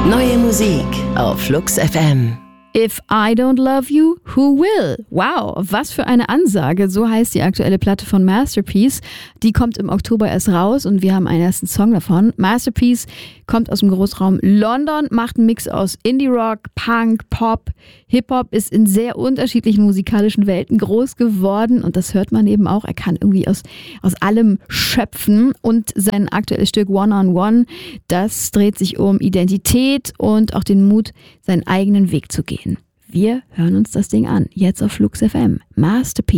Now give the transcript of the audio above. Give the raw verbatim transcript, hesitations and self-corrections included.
Neue Musik auf Flux F M. If I don't love you, who will? Wow, was für eine Ansage. So heißt die aktuelle Platte von Masterpiece. Die kommt im Oktober erst raus und wir haben einen ersten Song davon. Masterpiece kommt aus dem Großraum London, macht einen Mix aus Indie-Rock, Punk, Pop, Hip-Hop, ist in sehr unterschiedlichen musikalischen Welten groß geworden und das hört man eben auch. Er kann irgendwie aus, aus allem schöpfen und sein aktuelles Stück One-on-One, das dreht sich um Identität und auch den Mut, seinen eigenen Weg zu gehen. Wir hören uns das Ding an, jetzt auf Flux F M. Masterpiece.